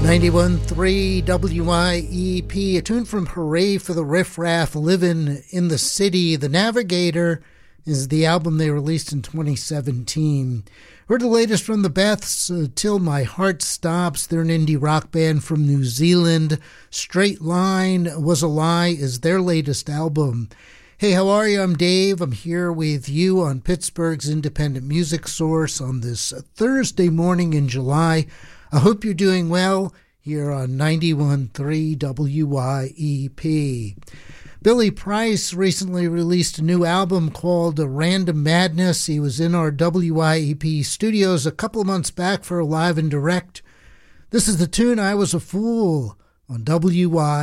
91.3 WIEP, a tune from Hooray for the Riff Raff, Livin' in the City. The Navigator is the album they released in 2017. Heard the latest from the Beths, Till My Heart Stops. They're an indie rock band from New Zealand. Straight Line Was a Lie is their latest album. Hey, how are you? I'm Dave. I'm here with you on Pittsburgh's independent music source on this Thursday morning in July. I hope you're doing well here on 91.3 WIEP. Billy Price recently released a new album called Random Madness. He was in our WIEP studios a couple of months back for a live and direct. This is the tune I Was a Fool on WIEP.